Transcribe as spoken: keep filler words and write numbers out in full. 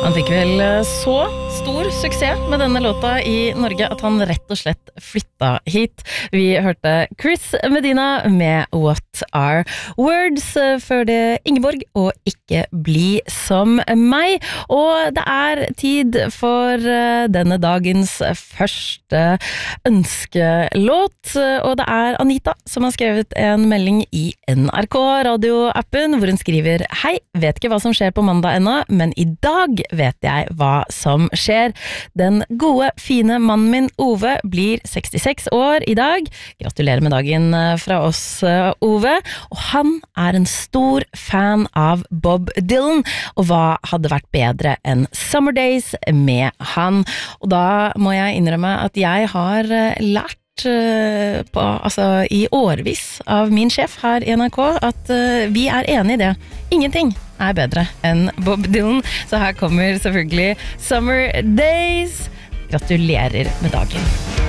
Han fikk vel så stor suksess med denne låta i Norge at han rett og slett flytta hit. Vi hørte Chris Medina med What Are Words, før det Ingeborg og Ikke bli som meg. Og det er tid for denne dagens første ønskelåt, og det er Anita som har skrevet en melding i N R K radioappen, hvor hun skriver: Hei, vet ikke hva som skjer på mandag ennå, men i dag vet jeg hva som skjer. Den gode, fine mannen min Ove blir sekstiseks år i dag. Gratulerer med dagen fra oss, Ove. Og han er en stor fan av Bob Dylan, og hva hadde vært bedre enn Summer Days med han? Og da må jeg innrømme at jeg har lært På, altså, i årvis av min sjef her i N R K at uh, vi er enige i det. Ingenting er bedre enn Bob Dylan, så her kommer selvfølgelig Summer Days. Gratulerer med dagen.